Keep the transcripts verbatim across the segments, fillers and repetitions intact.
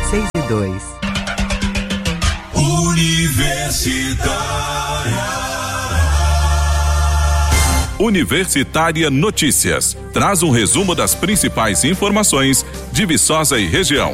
seis e dois. Universitária. Universitária Notícias. Traz um resumo das principais informações de Viçosa e região.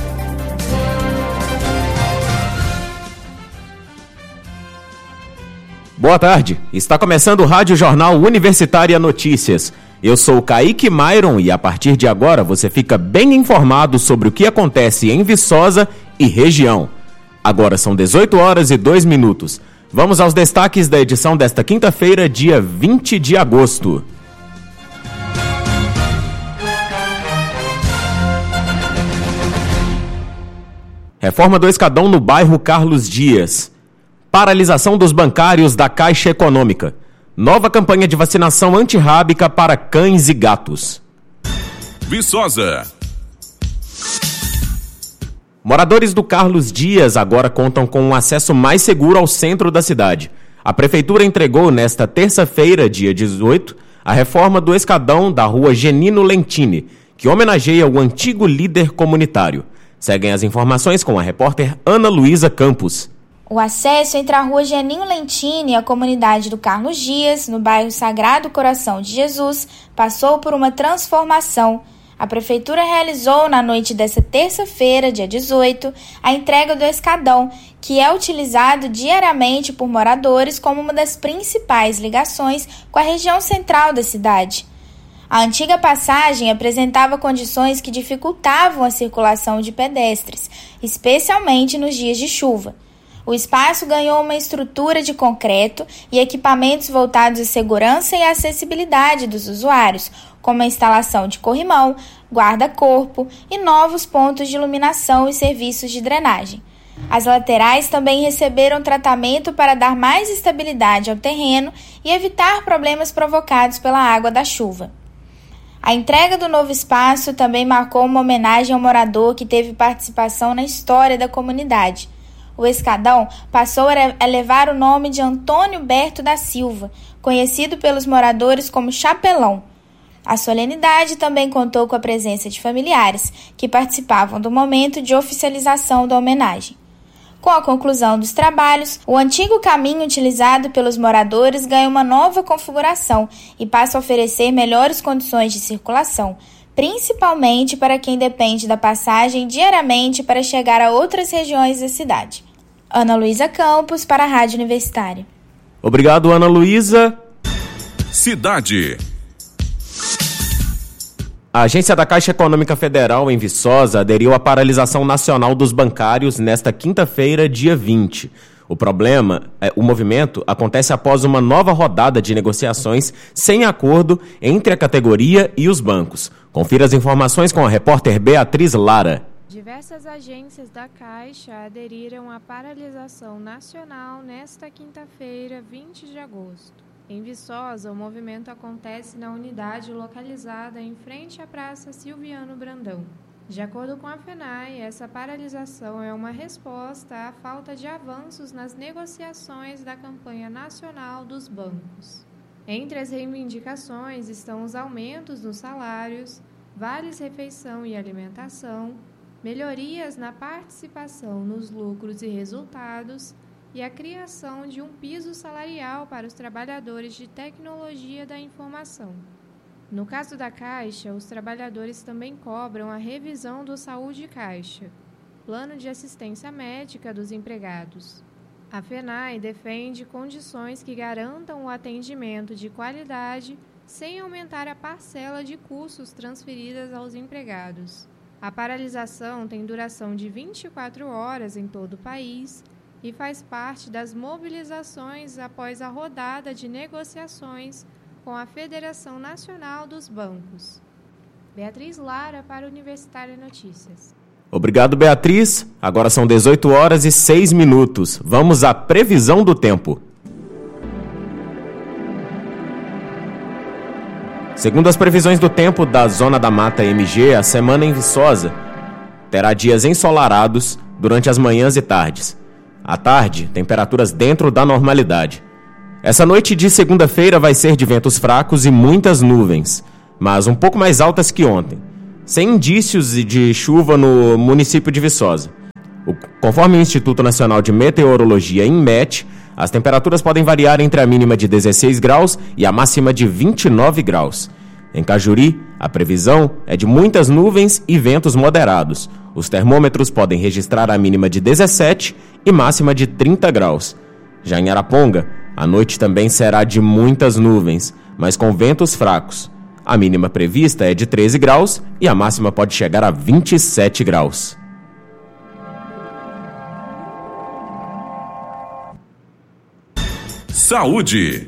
Boa tarde. Está começando o Rádio Jornal Universitária Notícias. Eu sou Kaique Myron e a partir de agora você fica bem informado sobre o que acontece em Viçosa e região. Agora são dezoito horas e dois minutos. Vamos aos destaques da edição desta quinta-feira, dia vinte de agosto. Reforma do Escadão no bairro Carlos Dias. Paralisação dos bancários da Caixa Econômica. Nova campanha de vacinação antirrábica para cães e gatos. Viçosa. Moradores do Carlos Dias agora contam com um acesso mais seguro ao centro da cidade. A Prefeitura entregou nesta terça-feira, dia dezoito, a reforma do escadão da rua Genino Lentini, que homenageia o antigo líder comunitário. Seguem as informações com a repórter Ana Luísa Campos. O acesso entre a rua Genino Lentini e a comunidade do Carlos Dias, no bairro Sagrado Coração de Jesus, passou por uma transformação. A Prefeitura realizou, na noite desta terça-feira, dia dezoito, a entrega do escadão, que é utilizado diariamente por moradores como uma das principais ligações com a região central da cidade. A antiga passagem apresentava condições que dificultavam a circulação de pedestres, especialmente nos dias de chuva. O espaço ganhou uma estrutura de concreto e equipamentos voltados à segurança e à acessibilidade dos usuários, como a instalação de corrimão, guarda-corpo e novos pontos de iluminação e serviços de drenagem. As laterais também receberam tratamento para dar mais estabilidade ao terreno e evitar problemas provocados pela água da chuva. A entrega do novo espaço também marcou uma homenagem ao morador que teve participação na história da comunidade. O escadão passou a levar o nome de Antônio Berto da Silva, conhecido pelos moradores como Chapelão. A solenidade também contou com a presença de familiares, que participavam do momento de oficialização da homenagem. Com a conclusão dos trabalhos, o antigo caminho utilizado pelos moradores ganha uma nova configuração e passa a oferecer melhores condições de circulação, principalmente para quem depende da passagem diariamente para chegar a outras regiões da cidade. Ana Luísa Campos, para a Rádio Universitária. Obrigado, Ana Luísa. Cidade. A Agência da Caixa Econômica Federal, em Viçosa, aderiu à paralisação nacional dos bancários nesta quinta-feira, dia vinte. O problema, é, o movimento, acontece após uma nova rodada de negociações sem acordo entre a categoria e os bancos. Confira as informações com a repórter Beatriz Lara. Diversas agências da Caixa aderiram à paralisação nacional nesta quinta-feira, vinte de agosto. Em Viçosa, o movimento acontece na unidade localizada em frente à Praça Silviano Brandão. De acordo com a FENAI, essa paralisação é uma resposta à falta de avanços nas negociações da campanha nacional dos bancos. Entre as reivindicações estão os aumentos nos salários, vales-refeição e alimentação, melhorias na participação nos lucros e resultados e a criação de um piso salarial para os trabalhadores de tecnologia da informação. No caso da Caixa, os trabalhadores também cobram a revisão do Saúde Caixa, Plano de Assistência Médica dos Empregados. A FENAI defende condições que garantam o atendimento de qualidade sem aumentar a parcela de custos transferidas aos empregados. A paralisação tem duração de vinte e quatro horas em todo o país e faz parte das mobilizações após a rodada de negociações com a Federação Nacional dos Bancos. Beatriz Lara, para a Universitária Notícias. Obrigado, Beatriz. Agora são dezoito horas e seis minutos. Vamos à previsão do tempo. Segundo as previsões do tempo da Zona da Mata M G, a semana em Viçosa terá dias ensolarados durante as manhãs e tardes. À tarde, temperaturas dentro da normalidade. Essa noite de segunda-feira vai ser de ventos fracos e muitas nuvens, mas um pouco mais altas que ontem. sem indícios de chuva no município de Viçosa. O, conforme o Instituto Nacional de Meteorologia, INMET, as temperaturas podem variar entre a mínima de dezesseis graus e a máxima de vinte e nove graus. Em Cajuri, a previsão é de muitas nuvens e ventos moderados. Os termômetros podem registrar a mínima de dezessete e máxima de trinta graus. Já em Araponga, a noite também será de muitas nuvens, mas com ventos fracos. A mínima prevista é de treze graus e a máxima pode chegar a vinte e sete graus. Saúde.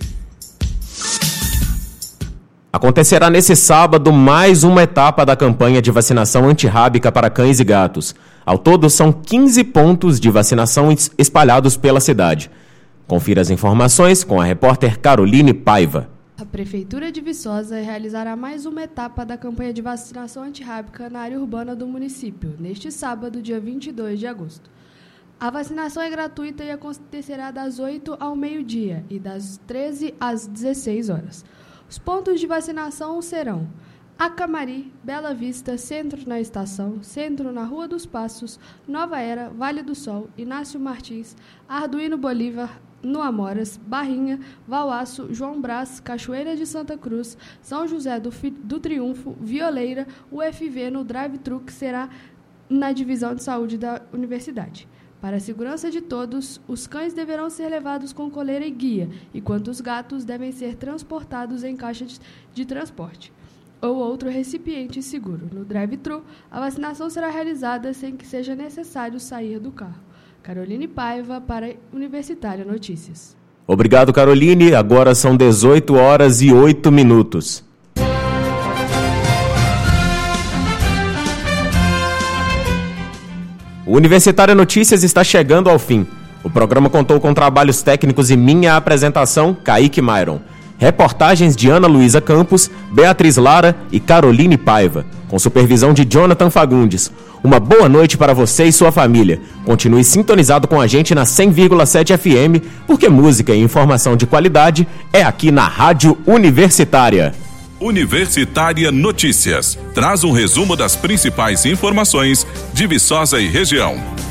Acontecerá nesse sábado mais uma etapa da campanha de vacinação antirrábica para cães e gatos. Ao todo, são quinze pontos de vacinação espalhados pela cidade. Confira as informações com a repórter Caroline Paiva. A Prefeitura de Viçosa realizará mais uma etapa da campanha de vacinação antirrábica na área urbana do município, neste sábado, dia vinte e dois de agosto. A vacinação é gratuita e acontecerá das oito ao meio-dia e das treze às dezesseis horas. Os pontos de vacinação serão Acamari, Bela Vista, Centro na Estação, Centro na Rua dos Passos, Nova Era, Vale do Sol, Inácio Martins, Arduino Bolívar, no Amoras, Barrinha, Valhaço, João Brás, Cachoeira de Santa Cruz, São José do, Fi- do Triunfo, Violeira, U F V no drive-thru, que será na Divisão de Saúde da Universidade. Para a segurança de todos, os cães deverão ser levados com coleira e guia, enquanto os gatos devem ser transportados em caixa de, de transporte ou outro recipiente seguro. No drive-thru, a vacinação será realizada sem que seja necessário sair do carro. Caroline Paiva, para Universitária Notícias. Obrigado, Caroline. Agora são dezoito horas e oito minutos. O Universitária Notícias está chegando ao fim. O programa contou com trabalhos técnicos e minha apresentação, Kaique Myron. Reportagens de Ana Luísa Campos, Beatriz Lara e Caroline Paiva, com supervisão de Jonathan Fagundes. Uma boa noite para você e sua família. Continue sintonizado com a gente na cem vírgula sete F M, porque música e informação de qualidade é aqui na Rádio Universitária. Universitária Notícias. Traz um resumo das principais informações de Viçosa e região.